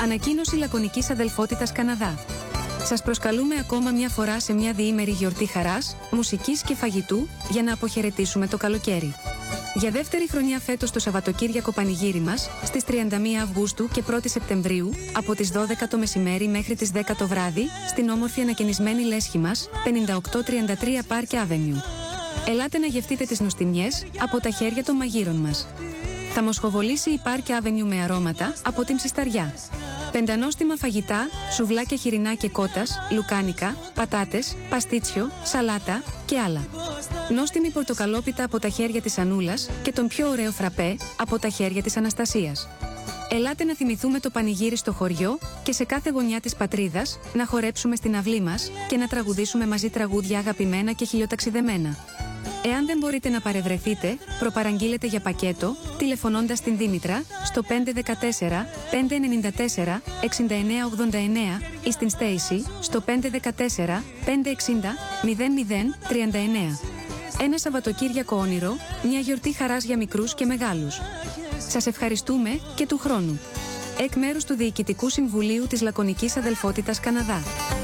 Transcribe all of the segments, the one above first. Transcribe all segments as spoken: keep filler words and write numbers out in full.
Ανακοίνωση Λακωνικής Αδελφότητας Καναδά. Σας προσκαλούμε ακόμα μια φορά σε μια διήμερη γιορτή χαράς, μουσικής και φαγητού για να αποχαιρετήσουμε το καλοκαίρι. Για δεύτερη χρονιά φέτος το Σαββατοκύριακο πανηγύρι μας, στις τριάντα μία Αυγούστου και πρώτη Σεπτεμβρίου, από τις δώδεκα το μεσημέρι μέχρι τις δέκα το βράδυ, στην όμορφη ανακαινισμένη λέσχη μας, πενήντα οκτώ τριάντα τρία Park Avenue. Ελάτε να γευτείτε τις νοστιμιές από τα χέρια των μαγείρων μας. Θα μοσχοβολήσει η Park Avenue με αρώματα από την ψισταριά. Πεντανόστιμα φαγητά, σουβλάκια χοιρινά και κότας, λουκάνικα, πατάτες, παστίτσιο, σαλάτα και άλλα. Νόστιμη πορτοκαλόπιτα από τα χέρια της Ανούλας και τον πιο ωραίο φραπέ από τα χέρια της Αναστασίας. Ελάτε να θυμηθούμε το πανηγύρι στο χωριό και σε κάθε γωνιά της πατρίδας να χορέψουμε στην αυλή μας και να τραγουδήσουμε μαζί τραγούδια αγαπημένα και χιλιοταξιδεμένα. Εάν δεν μπορείτε να παρευρεθείτε, προπαραγγείλετε για πακέτο, τηλεφωνώντας την Δήμητρα στο πέντε ένα τέσσερα πέντε εννιά τέσσερα εξήντα εννέα ογδόντα εννέα ή στην Στέισι στο πέντε ένα τέσσερα πέντε εξήντα μηδέν μηδέν τριάντα εννέα. Ένα Σαββατοκύριακο όνειρο, μια γιορτή χαράς για μικρούς και μεγάλους. Σας ευχαριστούμε και του χρόνου. Εκ μέρους του Διοικητικού Συμβουλίου της Λακωνικής Αδελφότητας Καναδά.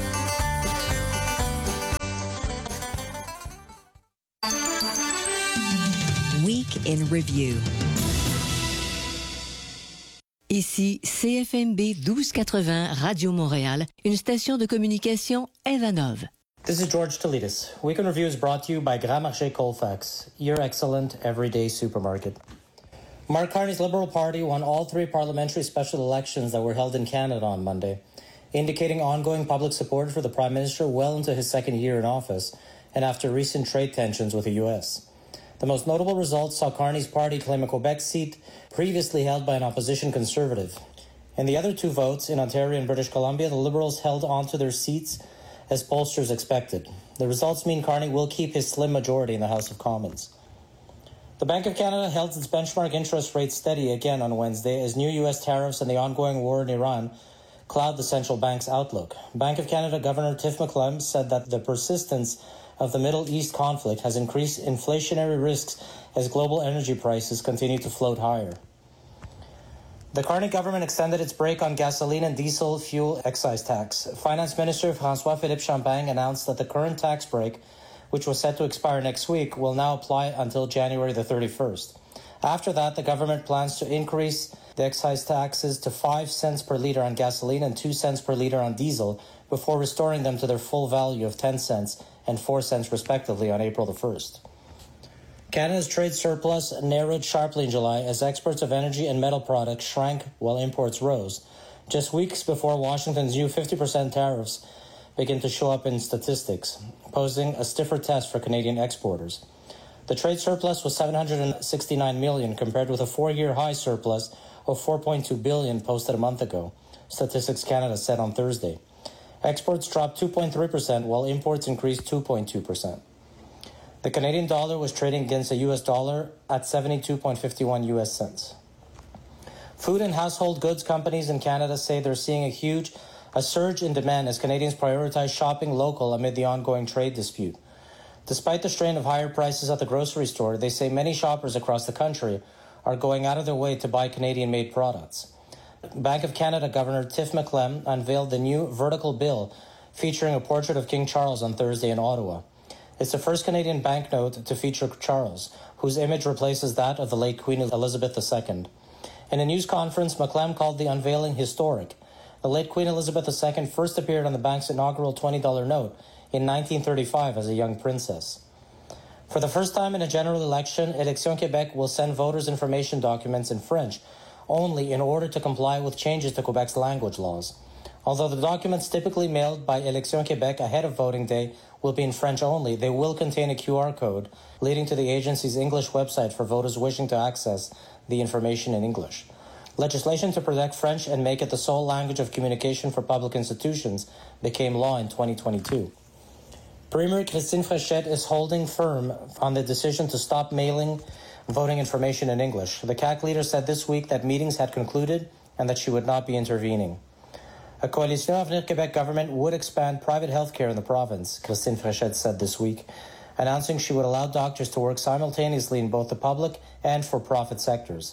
Week in Review. Ici C F M B douze quatre-vingts Radio Montréal, une station de communication Evanov. This is George Toledas. Week in Review is brought to you by Grand Marché Colfax, your excellent everyday supermarket. Mark Carney's Liberal Party won all three parliamentary special elections that were held in Canada on Monday, indicating ongoing public support for the Prime Minister well into his second year in office and after recent trade tensions with the U S. The most notable results saw Carney's party claim a Quebec seat previously held by an opposition Conservative. In the other two votes, in Ontario and British Columbia, the Liberals held onto their seats as pollsters expected. The results mean Carney will keep his slim majority in the House of Commons. The Bank of Canada held its benchmark interest rate steady again on Wednesday as new U S tariffs and the ongoing war in Iran cloud the central bank's outlook. Bank of Canada Governor Tiff Macklem said that the persistence of the Middle East conflict has increased inflationary risks as global energy prices continue to float higher. The Carney government extended its break on gasoline and diesel fuel excise tax. Finance Minister François-Philippe Champagne announced that the current tax break, which was set to expire next week, will now apply until January the thirty-first. After that, the government plans to increase the excise taxes to five cents per litre on gasoline and two cents per litre on diesel before restoring them to their full value of ten cents and four cents respectively on April the first. Canada's trade surplus narrowed sharply in July as exports of energy and metal products shrank while imports rose, just weeks before Washington's new fifty percent tariffs begin to show up in statistics, posing a stiffer test for Canadian exporters. The trade surplus was seven hundred sixty-nine million dollars compared with a four-year high surplus of four point two billion dollars posted a month ago, Statistics Canada said on Thursday. Exports dropped two point three percent while imports increased two point two percent. The Canadian dollar was trading against the U S dollar at seventy-two point five one U S cents. Food and household goods companies in Canada say they're seeing a huge a surge in demand as Canadians prioritize shopping local amid the ongoing trade dispute. Despite the strain of higher prices at the grocery store, they say many shoppers across the country are going out of their way to buy Canadian-made products. Bank of Canada Governor Tiff Macklem unveiled the new vertical bill featuring a portrait of King Charles on Thursday in Ottawa. It's the first Canadian banknote to feature Charles, whose image replaces that of the late Queen Elizabeth the Second. In a news conference, Macklem called the unveiling historic. The late Queen Elizabeth the Second first appeared on the bank's inaugural twenty dollar note in nineteen thirty-five as a young princess. For the first time in a general election, Élections Québec will send voters' information documents in French only in order to comply with changes to Quebec's language laws. Although the documents typically mailed by Élections Québec ahead of voting day will be in French only, they will contain a Q R code leading to the agency's English website for voters wishing to access the information in English. Legislation to protect French and make it the sole language of communication for public institutions became law in twenty twenty-two. Premier Christine Fréchette is holding firm on the decision to stop mailing voting information in English. The C A Q leader said this week that meetings had concluded and that she would not be intervening. A Coalition Avenir Québec government would expand private health care in the province, Christine Fréchette said this week, announcing she would allow doctors to work simultaneously in both the public and for-profit sectors.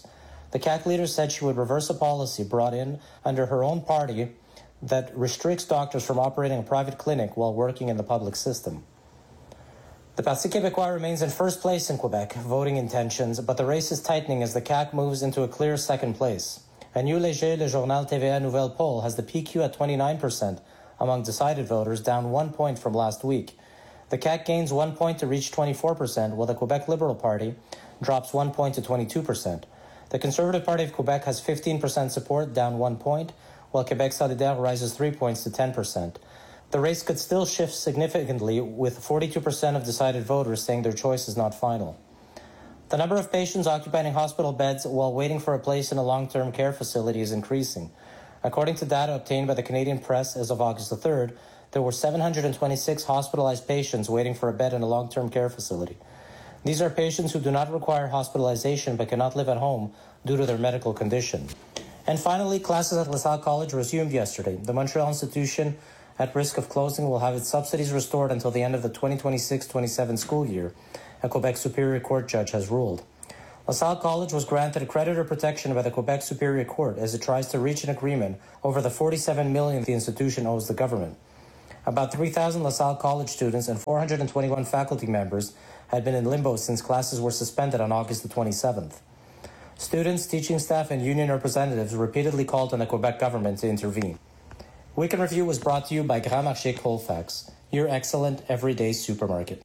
The C A C leader said she would reverse a policy brought in under her own party that restricts doctors from operating a private clinic while working in the public system. The Parti Québécois remains in first place in Quebec, voting intentions, but the race is tightening as the C A C moves into a clear second place. A new Léger, Le Journal T V A Nouvelle poll has the P Q at twenty-nine percent among decided voters, down one point from last week. The C A C gains one point to reach twenty-four percent, while the Quebec Liberal Party drops one point to twenty-two percent. The Conservative Party of Quebec has fifteen percent support, down one point, while Quebec Solidaire rises three points to ten percent. The race could still shift significantly, with forty-two percent of decided voters saying their choice is not final. The number of patients occupying hospital beds while waiting for a place in a long-term care facility is increasing. According to data obtained by the Canadian Press as of August the third, there were seven hundred twenty-six hospitalized patients waiting for a bed in a long-term care facility. These are patients who do not require hospitalization but cannot live at home due to their medical condition. And finally, classes at LaSalle College resumed yesterday. The Montreal institution, at risk of closing, will have its subsidies restored until the end of the twenty twenty-six twenty-seven school year, a Quebec Superior Court judge has ruled. LaSalle College was granted creditor protection by the Quebec Superior Court as it tries to reach an agreement over the forty-seven million dollars the institution owes the government. About three thousand LaSalle College students and four hundred twenty-one faculty members had been in limbo since classes were suspended on August the twenty-seventh. Students, teaching staff, and union representatives repeatedly called on the Quebec government to intervene. Week in Review was brought to you by Grand Marché Colfax, your excellent everyday supermarket.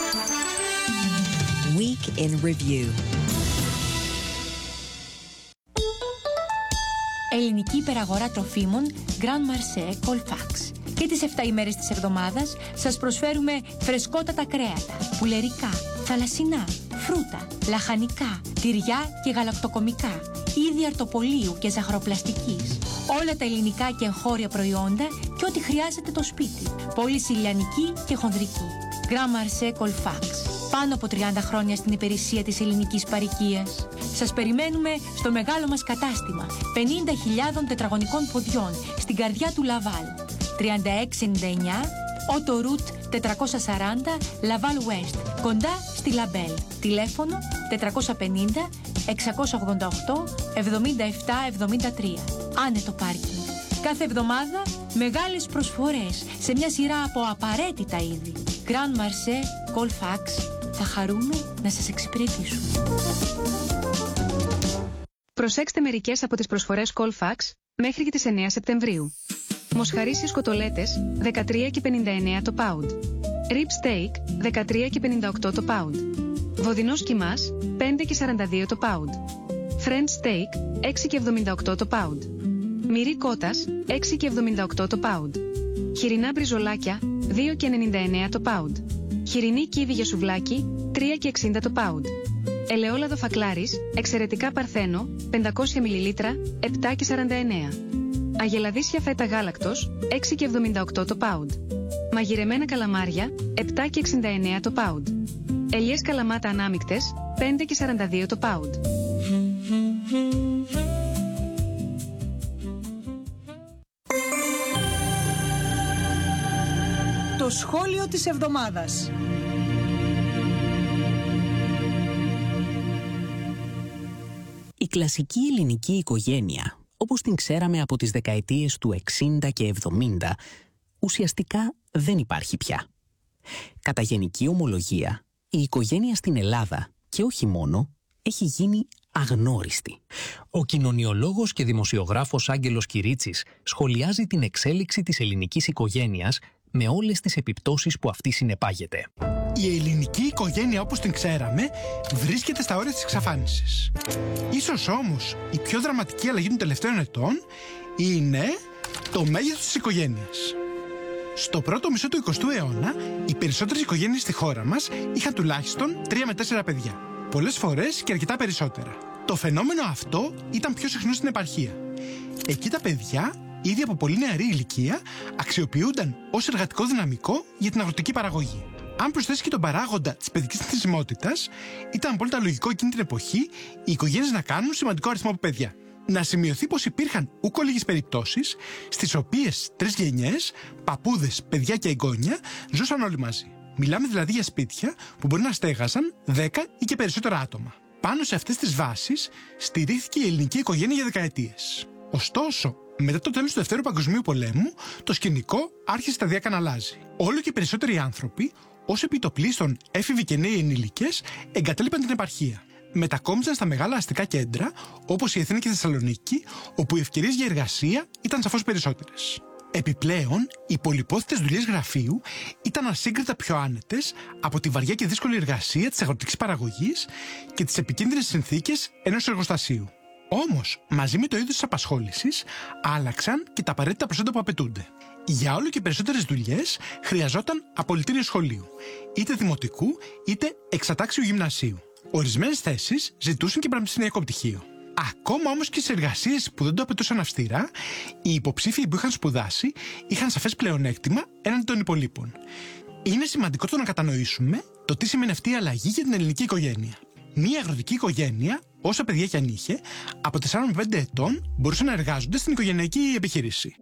Week in Review. Ελληνική υπεραγορά τροφίμων Grand Marché Colfax. Και τις εφτά ημέρες της εβδομάδας σας προσφέρουμε φρεσκότατα κρέατα, πουλερικά, θαλασσινά, φρούτα, λαχανικά, τυριά και γαλακτοκομικά, είδη αρτοπολίου και ζαχαροπλαστικής. Όλα τα ελληνικά και εγχώρια προϊόντα και ό,τι χρειάζεται το σπίτι. Πώληση λιανική και χονδρική. Grand Marché Colfax. Πάνω από τριάντα χρόνια στην υπηρεσία της ελληνικής παροικίας. Σας περιμένουμε στο μεγάλο μας κατάστημα πενήντα χιλιάδων τετραγωνικών ποδιών στην καρδιά του Λαβάλ. τριάντα έξι ενενήντα εννιά Otto Route τετρακόσια σαράντα Laval West, κοντά στη Λαμπέλ. Τηλέφωνο τετρακόσια πενήντα εξακόσια ογδόντα οκτώ εβδομήντα επτά εβδομήντα τρία. Άνετο πάρκινγκ. Κάθε εβδομάδα μεγάλες προσφορές σε μια σειρά από απαραίτητα είδη. Grand Marché Colfax. Θα χαρούμε να σας εξυπηρετήσουμε. Προσέξτε μερικές από τις προσφορές Colfax μέχρι και τις εννέα Σεπτεμβρίου. Μοσχαρίσιες κοτολέτες δεκατρία και πενήντα εννέα το pound. Rib steak δεκατρία και πενήντα οκτώ το pound. Βοδινός κιμάς πέντε και σαράντα δύο το pound. French steak έξι και εβδομήντα οκτώ το pound. Μυρί κότας έξι και εβδομήντα οκτώ το pound. Χοιρινά μπριζολάκια δύο και ενενήντα εννέα το pound. Χοιρινή κίβη για σουβλάκι τρία και εξήντα το pound. Ελαιόλαδο φακλάρις εξαιρετικά παρθένο πεντακόσια μιλιλίτρα επτά και σαράντα εννέα. Αγελαδίσια φέτα γάλακτος έξι και εβδομήντα οκτώ το pound. Μαγειρεμένα καλαμάρια επτά και εξήντα εννέα το pound. Ελιές καλαμάτα ανάμικτες πέντε και σαράντα δύο το pound. Το σχόλιο της εβδομάδας. Η κλασική ελληνική οικογένεια, όπως την ξέραμε από τις δεκαετίες του εξήντα και εβδομήντα, ουσιαστικά δεν υπάρχει πια. Κατά γενική ομολογία, η οικογένεια στην Ελλάδα, και όχι μόνο, έχει γίνει αγνώριστη. Ο κοινωνιολόγος και δημοσιογράφος Άγγελος Κυρίτσης σχολιάζει την εξέλιξη της ελληνικής οικογένειας με όλες τις επιπτώσεις που αυτή συνεπάγεται. Η ελληνική οικογένεια όπως την ξέραμε βρίσκεται στα όρια της εξαφάνισης. Ίσως όμως η πιο δραματική αλλαγή των τελευταίων ετών είναι το μέγεθος της οικογένειας. Στο πρώτο μισό του εικοστού αιώνα, οι περισσότερες οικογένειες στη χώρα μας είχαν τουλάχιστον τρία με τέσσερα παιδιά. Πολλές φορές και αρκετά περισσότερα. Το φαινόμενο αυτό ήταν πιο συχνό στην επαρχία. Εκεί τα παιδιά, ήδη από πολύ νεαρή ηλικία, αξιοποιούνταν ως εργατικό δυναμικό για την αγροτική παραγωγή. Αν προσθέσει και τον παράγοντα της παιδικής θνησιμότητας, ήταν απόλυτα λογικό εκείνη την εποχή οι οικογένειες να κάνουν σημαντικό αριθμό από παιδιά. Να σημειωθεί πως υπήρχαν ούκο λίγες περιπτώσεις στις οποίες τρεις γενιές, παππούδες, παιδιά και εγγόνια ζούσαν όλοι μαζί. Μιλάμε δηλαδή για σπίτια που μπορεί να στέγαζαν δέκα ή και περισσότερα άτομα. Πάνω σε αυτές τις βάσεις στηρίχθηκε η ελληνική οικογένεια για δεκαετίες. Ωστόσο, μετά το τέλος του Δευτέρου Παγκοσμίου Πολέμου, το σκηνικό άρχισε σταδιακά να αλλάζει. Όλο και περισσότεροι άνθρωποι, ως επιτοπλίστων έφηβοι και νέοι ενήλικες, εγκατέλειπαν την επαρχία. Μετακόμιζαν στα μεγάλα αστικά κέντρα, όπως η Αθήνα και η Θεσσαλονίκη, όπου οι ευκαιρίες για εργασία ήταν σαφώς περισσότερες. Επιπλέον, οι πολυπόθητες δουλειές γραφείου ήταν ασύγκριτα πιο άνετες από τη βαριά και δύσκολη εργασία της αγροτικής παραγωγής και τις επικίνδυνες συνθήκες ενός εργοστασίου. Όμως, μαζί με το είδος της απασχόλησης, άλλαξαν και τα απαραίτητα προσόντα που απαιτούνται. Για όλο και περισσότερες δουλειές χρειαζόταν απολυτήριο σχολείου, είτε δημοτικού είτε εξατάξιου γυμνασίου. Ορισμένες θέσεις ζητούσαν και πανεπιστημιακό πτυχίο. Ακόμα όμως και σε εργασίες που δεν το απαιτούσαν αυστηρά, οι υποψήφοι που είχαν σπουδάσει είχαν σαφές πλεονέκτημα έναντι των υπολείπων. Είναι σημαντικό το να κατανοήσουμε το τι σημαίνει αυτή η αλλαγή για την ελληνική οικογένεια. Μία αγροτική οικογένεια, όσα παιδιά κι αν είχε, από τεσσάρων με πέντε ετών μπορούσαν να εργάζονται στην οικογενειακή επιχείρηση.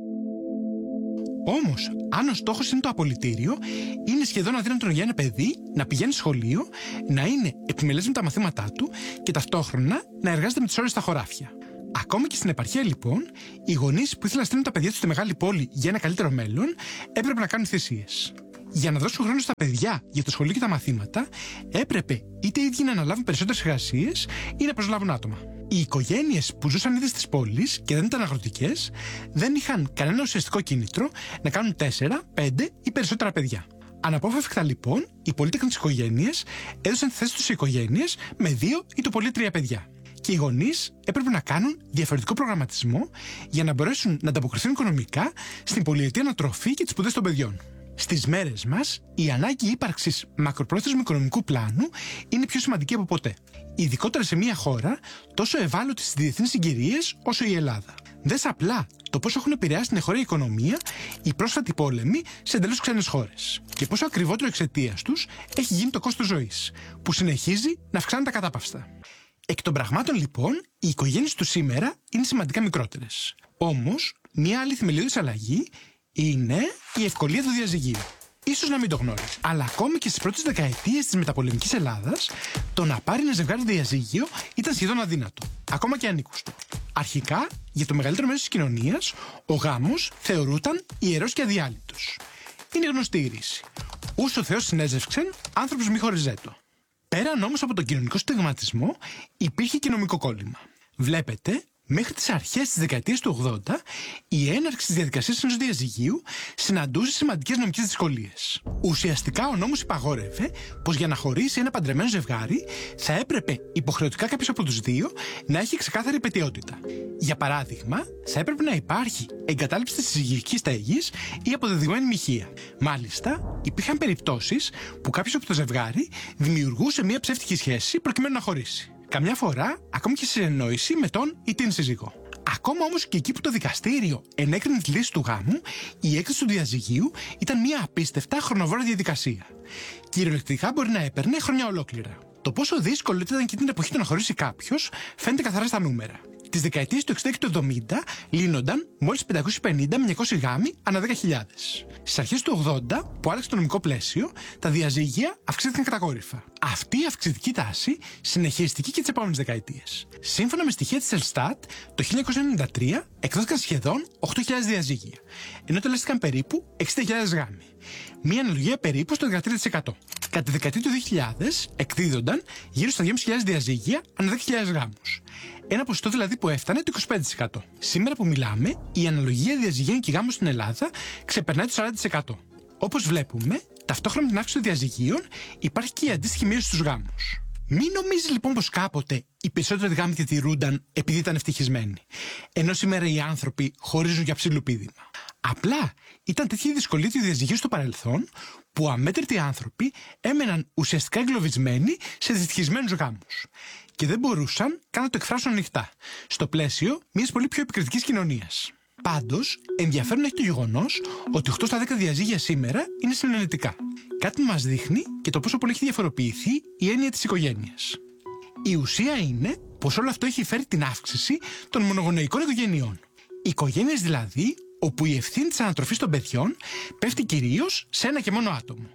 Όμως, αν ο στόχος είναι το απολυτήριο, είναι σχεδόν αδύνατο για ένα παιδί να πηγαίνει σχολείο, να είναι επιμελές με τα μαθήματά του και ταυτόχρονα να εργάζεται με τις ώρες στα χωράφια. Ακόμα και στην επαρχία, λοιπόν, οι γονείς που ήθελαν να στείλουν τα παιδιά τους στη μεγάλη πόλη για ένα καλύτερο μέλλον, έπρεπε να κάνουν θυσίες. Για να δώσουν χρόνο στα παιδιά για το σχολείο και τα μαθήματα, έπρεπε είτε οι ίδιοι να αναλάβουν περισσότερες εργασίες ή να προσλάβουν άτομα. Οι οικογένειες που ζούσαν ήδη στις πόλεις και δεν ήταν αγροτικές, δεν είχαν κανένα ουσιαστικό κίνητρο να κάνουν τέσσερα, πέντε ή περισσότερα παιδιά. Αναπόφευκτα, λοιπόν, οι πολύτεκνες οικογένειες έδωσαν τη θέση τους σε οικογένειες με δύο ή το πολύ τρία παιδιά. Και οι γονείς έπρεπε να κάνουν διαφορετικό προγραμματισμό για να μπορέσουν να ανταποκριθούν οικονομικά στην πολυετή ανατροφή και τις σπουδές των παιδιών. Στις μέρες μας, η ανάγκη ύπαρξης μακροπρόθεσμου οικονομικού πλάνου είναι πιο σημαντική από ποτέ. Ειδικότερα σε μια χώρα τόσο ευάλωτη στις διεθνείς συγκυρίες όσο η Ελλάδα. Δες απλά το πόσο έχουν επηρεάσει την εγχώρια οικονομία οι πρόσφατοι πόλεμοι σε εντελώς ξένες χώρες. Και πόσο ακριβότερο εξαιτίας τους έχει γίνει το κόστος ζωής, που συνεχίζει να αυξάνεται ακατάπαυστα. Εκ των πραγμάτων, λοιπόν, οι οικογένειες του σήμερα είναι σημαντικά μικρότερες. Όμως, μια άλλη θεμελιώδης αλλαγή είναι η ευκολία του διαζυγίου. Ίσως να μην το γνώριζε, αλλά ακόμη και στις πρώτες δεκαετίες της μεταπολεμικής Ελλάδας, το να πάρει ένα ζευγάρι διαζύγιο ήταν σχεδόν αδύνατο, ακόμα και ανήκουστο. Αρχικά, για το μεγαλύτερο μέρος της κοινωνίας, ο γάμος θεωρούταν ιερός και αδιάλειτος. Είναι γνωστή η ρίση. Ούς ο Θεός συνέζευξεν, άνθρωπος μη χωριζέτο. Πέραν όμως από τον κοινωνικό στιγματισμό, υπήρχε και νομικό κόλλημα. Βλέπετε, μέχρι τις αρχές της δεκαετίας του ογδόντα, η έναρξη της διαδικασίας ενός διαζυγίου συναντούσε σημαντικές νομικές δυσκολίες. Ουσιαστικά ο νόμος υπαγόρευε πως για να χωρίσει ένα παντρεμένο ζευγάρι θα έπρεπε υποχρεωτικά κάποιος από τους δύο να έχει ξεκάθαρη επετειότητα. Για παράδειγμα, θα έπρεπε να υπάρχει εγκατάλειψη της συζυγικής στέγης ή αποδεδειγμένη μοιχεία. Μάλιστα, υπήρχαν περιπτώσεις που κάποιος από το ζευγάρι δημιουργούσε μια ψεύτικη σχέση προκειμένου να χωρίσει. Καμιά φορά, ακόμη και σε συνεννόηση με τον ή την σύζυγο. Ακόμα όμως και εκεί που το δικαστήριο ενέκρινε τη λύση του γάμου, η έκθεση του διαζυγίου ήταν μια απίστευτα χρονοβόρα διαδικασία. Κυριολεκτικά μπορεί να έπαιρνε χρόνια ολόκληρα. Το πόσο δύσκολο ήταν και την εποχή του να χωρίσει κάποιος φαίνεται καθαρά στα νούμερα. Τις δεκαετίες του εξήντα και του εβδομήντα λύνονταν μόλις πεντακόσιοι πενήντα με εννιακόσιοι γάμοι ανά δέκα χιλιάδες. Στις αρχές του ογδόντα, που άλλαξε το νομικό πλαίσιο, τα διαζύγια αυξήθηκαν κατακόρυφα. Αυτή η αυξητική τάση συνεχίστηκε και τις επόμενες δεκαετίες. Σύμφωνα με στοιχεία της Ελστάτ, το χίλια εννιακόσια ενενήντα τρία εκδόθηκαν σχεδόν οκτώ χιλιάδες διαζύγια, ενώ τελέστηκαν περίπου εξήντα χιλιάδες γάμοι. Μία αναλογία περίπου στο δεκατρία τοις εκατό. Κατά τη δεκαετία του δύο χιλιάδες εκδίδονταν γύρω στα δυόμισι χιλιάδες διαζύγια ανά δέκα χιλιάδες γάμους. Ένα ποσοστό δηλαδή που έφτανε το είκοσι πέντε τοις εκατό. Σήμερα που μιλάμε, η αναλογία διαζυγίων και γάμων στην Ελλάδα ξεπερνάει το σαράντα τοις εκατό. Όπως βλέπουμε, ταυτόχρονα με την αύξηση των διαζυγίων υπάρχει και η αντίστοιχη μείωση στους γάμους. Μην νομίζει λοιπόν πως κάποτε οι περισσότεροι γάμοι διατηρούνταν επειδή ήταν ευτυχισμένοι, ενώ σήμερα οι άνθρωποι χωρίζουν για ψήλο πήδημα. Απλά ήταν τέτοια η δυσκολία του διαζυγίου στο παρελθόν, που αμέτρητοι άνθρωποι έμεναν ουσιαστικά εγκλωβισμένοι σε δυστυχισμένους γάμους. Και δεν μπορούσαν καν να το εκφράσουν ανοιχτά, στο πλαίσιο μιας πολύ πιο επικριτικής κοινωνίας. Πάντως, ενδιαφέρον έχει το γεγονός ότι οκτώ στα δέκα διαζύγια σήμερα είναι συνενετικά. Κάτι που μας δείχνει και το πόσο πολύ έχει διαφοροποιηθεί η έννοια της οικογένειας. Η ουσία είναι πως όλο αυτό έχει φέρει την αύξηση των μονογονεϊκών οικογενειών. Οικογένειες δηλαδή όπου η ευθύνη της ανατροφής των παιδιών πέφτει κυρίως σε ένα και μόνο άτομο.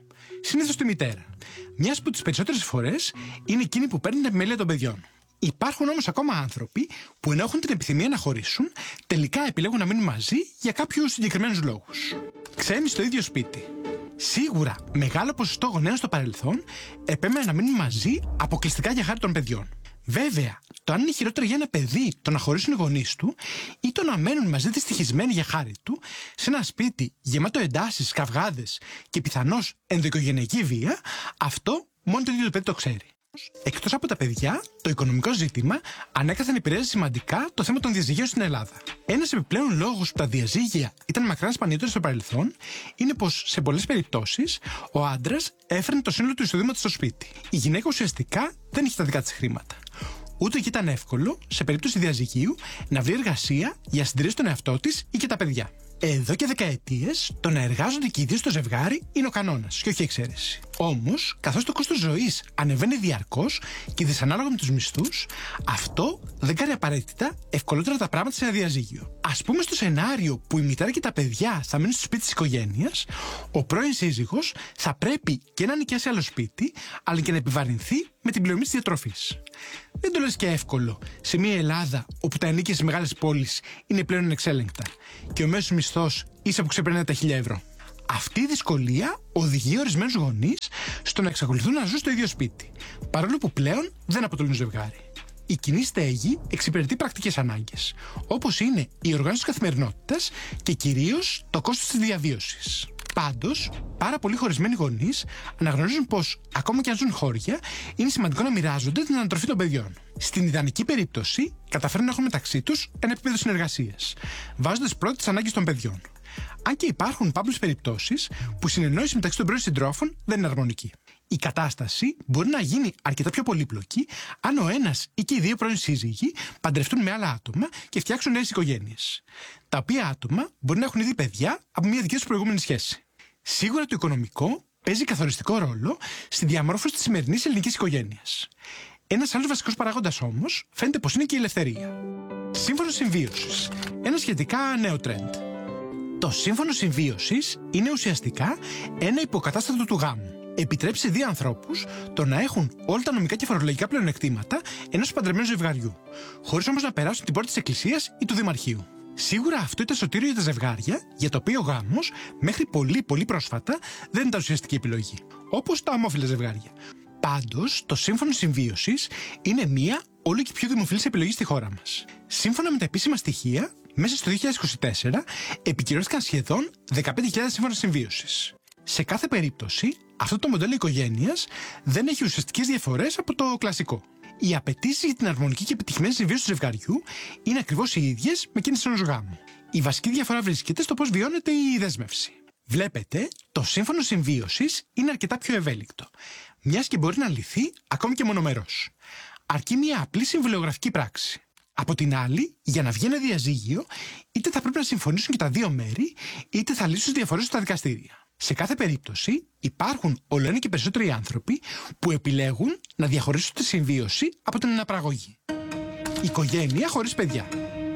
Συνήθως τη μητέρα. Μιας που τις περισσότερες φορές είναι εκείνη που παίρνει την επιμέλεια των παιδιών. Υπάρχουν όμως ακόμα άνθρωποι που ενώ έχουν την επιθυμία να χωρίσουν, τελικά επιλέγουν να μείνουν μαζί για κάποιους συγκεκριμένους λόγους. Ξένοι στο ίδιο σπίτι. Σίγουρα, μεγάλο ποσοστό γονέων στο παρελθόν επέμεναν να μείνουν μαζί αποκλειστικά για χάρη των παιδιών. Βέβαια, το αν είναι χειρότερο για ένα παιδί το να χωρίσουν οι γονείς του ή το να μένουν μαζί δυστυχισμένοι για χάρη του σε ένα σπίτι γεμάτο εντάσεις, καυγάδες και πιθανώς ενδοοικογενειακή βία, αυτό μόνο το ίδιο το παιδί το ξέρει. Εκτός από τα παιδιά, το οικονομικό ζήτημα ανέκαθεν επηρέαζε σημαντικά το θέμα των διαζυγίων στην Ελλάδα. Ένας επιπλέον λόγος που τα διαζύγια ήταν μακράν σπανιότερα στο παρελθόν είναι πως σε πολλές περιπτώσεις ο άντρας έφερνε το σύνολο του εισοδήματος στο σπίτι. Η γυναίκα ουσιαστικά δεν είχε τα δικά της χρήματα. Ούτε και ήταν εύκολο, σε περίπτωση διαζυγίου, να βρει εργασία για να συντηρήσει τον εαυτό της ή και τα παιδιά. Εδώ και δεκαετίες, το να εργάζονται και οι δύο στο ζευγάρι είναι ο κανόνας και όχι η εξαίρεση. Όμως, καθώς το κόστος ζωής ανεβαίνει διαρκώς και δυσανάλογα με τους μισθούς, αυτό δεν κάνει απαραίτητα ευκολότερα τα πράγματα σε ένα διαζύγιο. Ας πούμε, στο σενάριο που η μητέρα και τα παιδιά θα μείνουν στο σπίτι της οικογένειας, ο πρώην σύζυγος θα πρέπει και να νοικιάσει άλλο σπίτι, αλλά και να επιβαρυνθεί με την πληρωμή της διατροφής. Δεν το λες και εύκολο σε μια Ελλάδα όπου τα ενίκια στις μεγάλες πόλεις είναι πλέον ανεξέλεγκτα και ο μέσος μισθός ίσα που ξεπερνάει τα χίλια ευρώ. Αυτή η δυσκολία οδηγεί ορισμένους γονείς στο να εξακολουθούν να ζουν στο ίδιο σπίτι, παρόλο που πλέον δεν αποτελούν ζευγάρι. Η κοινή στέγη εξυπηρετεί πρακτικές ανάγκες, όπως είναι η οργάνωση της καθημερινότητας και κυρίως το κόστος της διαβίωσης. Πάντως, πάρα πολλοί χωρισμένοι γονείς αναγνωρίζουν πως, ακόμα και αν ζουν χώρια, είναι σημαντικό να μοιράζονται την ανατροφή των παιδιών. Στην ιδανική περίπτωση, καταφέρουν να έχουν μεταξύ τους ένα επίπεδο συνεργασίας, βάζοντας πρώτα τις ανάγκες των παιδιών. Αν και υπάρχουν πάπλες περιπτώσεις που η συνεννόηση μεταξύ των πρώην συντρόφων δεν είναι αρμονική. Η κατάσταση μπορεί να γίνει αρκετά πιο πολύπλοκη αν ο ένας ή και οι δύο πρώην σύζυγοι παντρευτούν με άλλα άτομα και φτιάξουν νέες οικογένειες. Τα οποία άτομα μπορεί να έχουν ήδη παιδιά από μια δική τους προηγούμενη σχέση. Σίγουρα το οικονομικό παίζει καθοριστικό ρόλο στη διαμόρφωση της σημερινής ελληνικής οικογένειας. Ένας άλλος βασικός παράγοντας όμως φαίνεται πως είναι και η ελευθερία. Σύμφωνο συμβίωσης. Ένα σχετικά νέο τρέντ. Το σύμφωνο συμβίωσης είναι ουσιαστικά ένα υποκατάστατο του γάμου. Επιτρέπει σε δύο ανθρώπους το να έχουν όλα τα νομικά και φορολογικά πλεονεκτήματα ενός παντρεμένου ζευγαριού, χωρίς όμως να περάσουν την πόρτα της εκκλησίας ή του δημαρχείου. Σίγουρα αυτό ήταν σωτήριο για τα ζευγάρια, για το οποίο ο γάμος μέχρι πολύ πολύ πρόσφατα δεν ήταν ουσιαστική επιλογή, όπως τα ομόφυλα ζευγάρια. Πάντως, το σύμφωνο συμβίωσης είναι μία όλο και πιο δημοφιλής επιλογή στη χώρα μας. Σύμφωνα με τα επίσημα στοιχεία, μέσα στο δύο χιλιάδες είκοσι τέσσερα επικυρώθηκαν σχεδόν δεκαπέντε χιλιάδες σύμφωνα συμβίωσης. Σε κάθε περίπτωση, αυτό το μοντέλο οικογένειας δεν έχει ουσιαστικές διαφορές από το κλασικό. Οι απαιτήσεις για την αρμονική και επιτυχημένη συμβίωση του ζευγαριού είναι ακριβώς οι ίδιες με εκείνες ενός γάμου. Η βασική διαφορά βρίσκεται στο πώς βιώνεται η δέσμευση. Βλέπετε, το σύμφωνο συμβίωσης είναι αρκετά πιο ευέλικτο, μιας και μπορεί να λυθεί ακόμη και μονομερός. Αρκεί μια απλή συμβουλεογραφική πράξη. Από την άλλη, για να βγει ένα διαζύγιο, είτε θα πρέπει να συμφωνήσουν και τα δύο μέρη, είτε θα λύσουν τις διαφορές στα δικαστήρια. Σε κάθε περίπτωση, υπάρχουν όλο ένα και περισσότεροι άνθρωποι που επιλέγουν να διαχωρίσουν τη συμβίωση από την αναπραγωγή. Οικογένεια χωρίς παιδιά.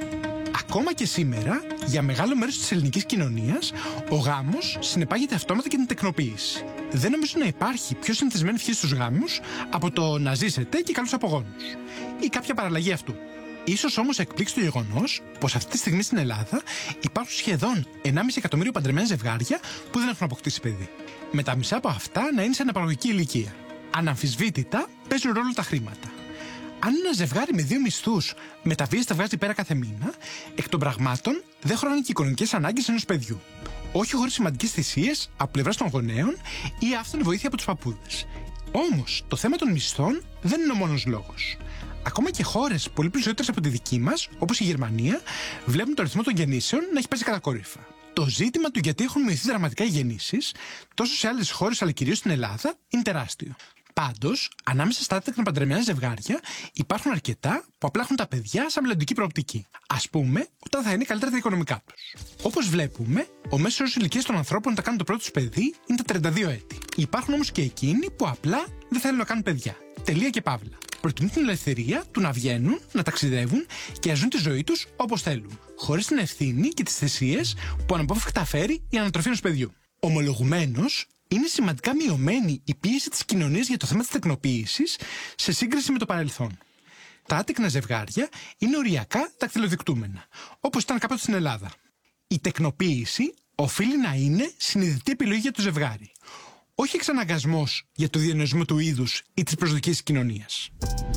Ακόμα και σήμερα, για μεγάλο μέρος της ελληνικής κοινωνίας, ο γάμος συνεπάγεται αυτόματα και την τεκνοποίηση. Δεν νομίζω να υπάρχει πιο συνηθισμένη ευχή στους γάμους από το να ζήσετε και καλούς απογόνους, ή κάποια παραλλαγή αυτού. Ίσως όμως εκπλήξει το γεγονός πως αυτή τη στιγμή στην Ελλάδα υπάρχουν σχεδόν ενάμιση εκατομμύριο παντρεμένα ζευγάρια που δεν έχουν αποκτήσει παιδί. Με τα μισά από αυτά να είναι σε αναπαραγωγική ηλικία. Αναμφισβήτητα παίζουν ρόλο τα χρήματα. Αν ένα ζευγάρι με δύο μισθούς μεταβίαται τα βγάζει πέρα κάθε μήνα, εκ των πραγμάτων δεν χρώνουν και οι οικονομικές ανάγκες ενός παιδιού. Όχι χωρίς σημαντικές θυσίες από πλευράς των γονέων ή άφθονη βοήθεια από τους παππούδες. Όμως το θέμα των μισθών δεν είναι ο μόνος λόγος. Ακόμα και χώρες πολύ πλουσιότερες από τη δική μας, όπως η Γερμανία, βλέπουν το ρυθμό των γεννήσεων να έχει πέσει κατακόρυφα. Το ζήτημα του γιατί έχουν μειωθεί δραματικά οι γεννήσεις, τόσο σε άλλες χώρες αλλά κυρίως στην Ελλάδα, είναι τεράστιο. Πάντως, ανάμεσα στα άτομα παντρεμένα ζευγάρια υπάρχουν αρκετά που απλά έχουν τα παιδιά σαν μελλοντική προοπτική. Ας πούμε, όταν θα είναι καλύτερα τα οικονομικά τους. Όπως βλέπουμε, ο μέσος όρος ηλικίας των ανθρώπων να κάνουν το πρώτο τους παιδί είναι τα τριάντα δύο έτη. Υπάρχουν όμως και εκείνοι που απλά δεν θέλουν να κάνουν παιδιά. Τελεία και παύλα. Προτιμούν την ελευθερία του να βγαίνουν, να ταξιδεύουν και να ζουν τη ζωή τους όπως θέλουν, χωρίς την ευθύνη και τις θυσίες που αναπόφευκτα φέρει η ανατροφή ενός παιδιού. Ομολογουμένως, είναι σημαντικά μειωμένη η πίεση της κοινωνίας για το θέμα της τεκνοποίησης σε σύγκριση με το παρελθόν. Τα άτεκνα ζευγάρια είναι οριακά δακτυλοδεικτούμενα, όπως ήταν κάποτε στην Ελλάδα. Η τεκνοποίηση οφείλει να είναι συνειδητή επιλογή για το ζευγάρι, όχι εξαναγκασμός για το διανοησμό του είδους ή της προσδοκίας της κοινωνίας.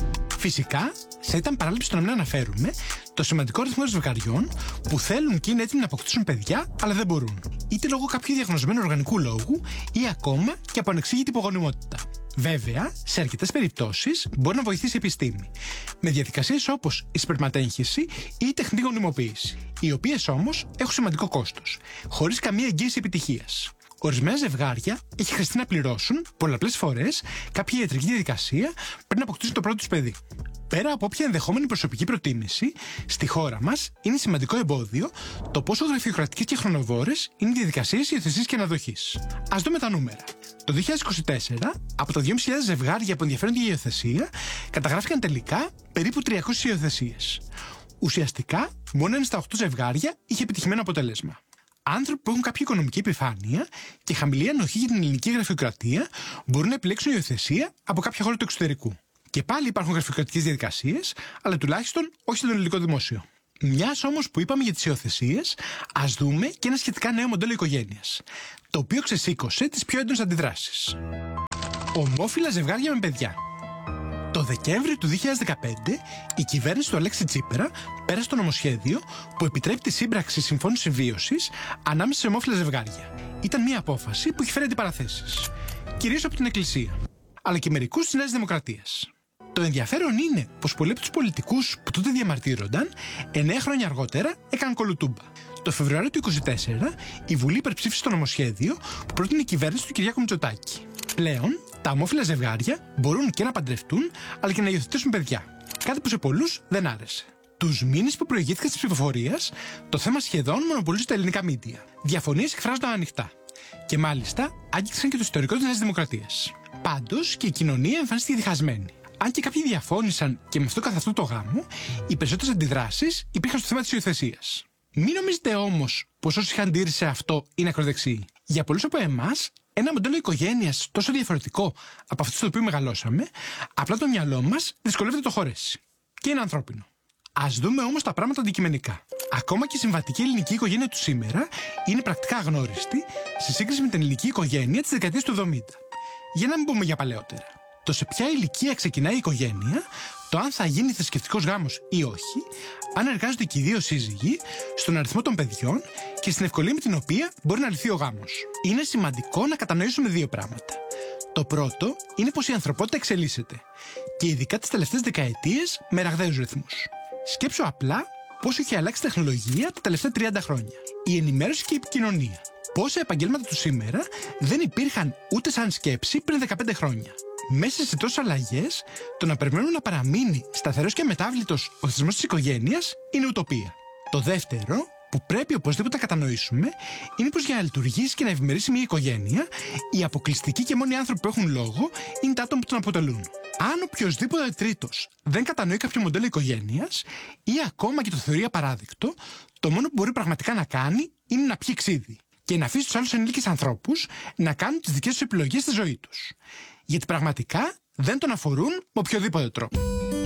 Φυσικά, θα ήταν παράληψη το να μην αναφέρουμε το σημαντικό αριθμό ζευγαριών που θέλουν και είναι έτοιμοι να αποκτήσουν παιδιά, αλλά δεν μπορούν. Είτε λόγω κάποιου διαγνωσμένου οργανικού λόγου ή ακόμα και από ανεξήγητη υπογονιμότητα. Βέβαια, σε αρκετές περιπτώσεις μπορεί να βοηθήσει η επιστήμη, με διαδικασίες όπως η σπερματέγχυση ή η τεχνητή γονιμοποίηση, οι οποίες όμως έχουν σημαντικό κόστος, χωρίς καμία εγγύηση επιτυχίας. Ορισμένα ζευγάρια έχει χρειαστεί να πληρώσουν πολλαπλές φορές κάποια ιατρική διαδικασία πριν να αποκτήσουν το πρώτο τους παιδί. Πέρα από όποια ενδεχόμενη προσωπική προτίμηση, στη χώρα μας είναι σημαντικό εμπόδιο το πόσο γραφειοκρατικές και χρονοβόρες είναι οι διαδικασίες υιοθεσίας και αναδοχής. Ας δούμε τα νούμερα. Το δύο χιλιάδες είκοσι τέσσερα, από τα δυόμισι χιλιάδες ζευγάρια που ενδιαφέρονται για υιοθεσία, καταγράφηκαν τελικά περίπου τριακόσιες υιοθεσίες. Ουσιαστικά, μόνο ένα στα οκτώ ζευγάρια είχε επιτυχημένο αποτέλεσμα. Άνθρωποι που έχουν κάποια οικονομική επιφάνεια και χαμηλή ανοχή για την ελληνική γραφειοκρατία μπορούν να επιλέξουν υιοθεσία από κάποια χώρα του εξωτερικού. Και πάλι υπάρχουν γραφειοκρατικές διαδικασίες, αλλά τουλάχιστον όχι στο ελληνικό δημόσιο. Μιας όμως που είπαμε για τις υιοθεσίες, ας δούμε και ένα σχετικά νέο μοντέλο οικογένειας, το οποίο ξεσήκωσε τις πιο έντονες αντιδράσεις. Ομόφυλα ζευγάρια με παιδιά. Το Δεκέμβριο του δύο χιλιάδες δεκαπέντε, η κυβέρνηση του Αλέξη Τσίπρα πέρασε το νομοσχέδιο που επιτρέπει τη σύμπραξη συμφώνου συμβίωσης ανάμεσα σε ομόφυλα ζευγάρια. Ήταν μια απόφαση που έχει φέρει αντιπαραθέσεις, κυρίως από την Εκκλησία, αλλά και μερικούς της Νέας Δημοκρατίας. Το ενδιαφέρον είναι πως πολλοί από τους πολιτικούς που τότε διαμαρτύρονταν, εννέα χρόνια αργότερα έκαναν κολοτούμπα. Το Φεβρουάριο του είκοσι τέσσερα, η Βουλή υπερψήφισε το νομοσχέδιο που πρότεινε η κυβέρνηση του Κυριάκου Μητσοτάκη. Πλέον, τα ομόφυλα ζευγάρια μπορούν και να παντρευτούν, αλλά και να υιοθετήσουν παιδιά. Κάτι που σε πολλούς δεν άρεσε. Τους μήνες που προηγήθηκαν της ψηφοφορίας, το θέμα σχεδόν μονοπολούσε τα ελληνικά μίντια. Διαφωνίες εκφράζονταν ανοιχτά. Και μάλιστα άγγιξαν και το ιστορικό της Νέας Δημοκρατίας. Πάντως και η κοινωνία εμφανίστηκε διχασμένη. Αν και κάποιοι διαφώνησαν και με αυτό καθ' αυτό το γάμο, οι περισσότερες αντιδράσεις υπήρχαν στο θέμα της υιοθεσίας. Μην νομίζετε όμως πως όσοι είχαν αντίρρηση σε αυτό είναι ακροδεξιοί. Για πολλούς από εμάς, ένα μοντέλο οικογένειας τόσο διαφορετικό από αυτό στο οποίο μεγαλώσαμε, απλά το μυαλό μας δυσκολεύεται να το χωρέσει. Και είναι ανθρώπινο. Ας δούμε όμως τα πράγματα αντικειμενικά. Ακόμα και η συμβατική ελληνική οικογένεια του σήμερα είναι πρακτικά αγνώριστη σε σύγκριση με την ελληνική οικογένεια της δεκαετίας του εβδομήντα. Για να μην πούμε για παλαιότερα. Το σε ποια ηλικία ξεκινάει η οικογένεια, το αν θα γίνει θρησκευτικός γάμος ή όχι, αν εργάζονται και οι δύο σύζυγοι, στον αριθμό των παιδιών και στην ευκολία με την οποία μπορεί να λυθεί ο γάμος. Είναι σημαντικό να κατανοήσουμε δύο πράγματα. Το πρώτο είναι πως η ανθρωπότητα εξελίσσεται, και ειδικά τις τελευταίες δεκαετίες με ραγδαίους ρυθμούς. Σκέψου απλά πόσο έχει αλλάξει η τεχνολογία τα τελευταία τριάντα χρόνια. Η ενημέρωση και η επικοινωνία. Πόσα επαγγέλματα του σήμερα δεν υπήρχαν ούτε σαν σκέψη πριν δεκαπέντε χρόνια. Μέσα σε τόσες αλλαγές, το να περιμένουμε να παραμείνει σταθερός και αμετάβλητος ο θεσμός της οικογένειας είναι ουτοπία. Το δεύτερο, που πρέπει οπωσδήποτε να κατανοήσουμε, είναι πως για να λειτουργήσει και να ευημερήσει μια οικογένεια, οι αποκλειστικοί και μόνοι άνθρωποι που έχουν λόγο είναι τα άτομα που τον αποτελούν. Αν οποιοδήποτε τρίτος δεν κατανοεί κάποιο μοντέλο οικογένειας ή ακόμα και το θεωρεί απαράδεκτο, το μόνο που μπορεί πραγματικά να κάνει είναι να πιει ξύδι και να αφήσει τους άλλους ενήλικες ανθρώπους να κάνουν τις δικές τους επιλογές στη ζωή τους. Γιατί πραγματικά δεν τον αφορούν με οποιοδήποτε τρόπο.